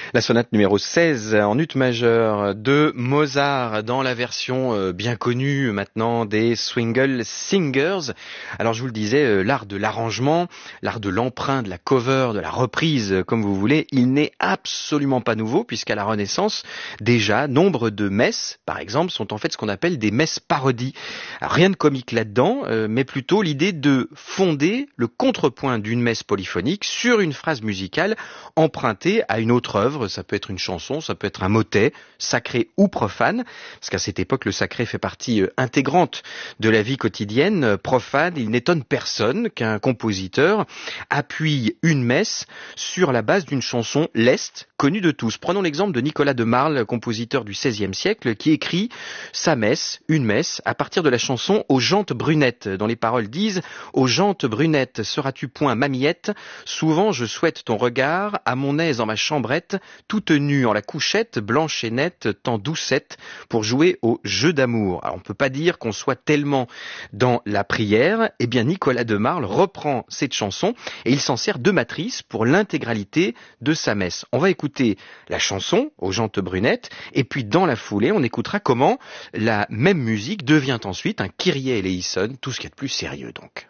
La sonate numéro 16 en ut majeur de Mozart dans la version bien connue maintenant des Swingle Singers. Alors je vous le disais, l'art de l'arrangement, l'art de l'emprunt, de la cover, de la reprise, comme vous voulez, il n'est absolument pas nouveau puisqu'à la Renaissance, déjà, nombre de messes, par exemple, sont en fait ce qu'on appelle des messes parodies. Alors, rien de comique là-dedans, mais plutôt l'idée de fonder le contrepoint d'une messe polyphonique sur une phrase musicale empruntée à une autre œuvre. Ça peut être une chanson, ça peut être un motet, sacré ou profane, parce qu'à cette époque, le sacré fait partie intégrante de la vie quotidienne. Profane, il n'étonne personne qu'un compositeur appuie une messe sur la base d'une chanson leste, connue de tous. Prenons l'exemple de Nicolas de Marle, compositeur du XVIe siècle, qui écrit sa messe, une messe, à partir de la chanson Aux jantes brunettes, dont les paroles disent « Aux jantes brunettes, seras-tu point mamillette? Souvent je souhaite ton regard, à mon aise en ma chambrette, toute nue en la couchette, blanche et nette, tant doucette, pour jouer au jeu d'amour. » Alors on ne peut pas dire qu'on soit tellement dans la prière. Eh bien Nicolas de Marle reprend cette chanson et il s'en sert de matrice pour l'intégralité de sa messe. On va écouter la chanson Aux jantes brunettes et puis dans la foulée on écoutera comment la même musique devient ensuite un Kyrie eleison, tout ce qu'il y a de plus sérieux donc.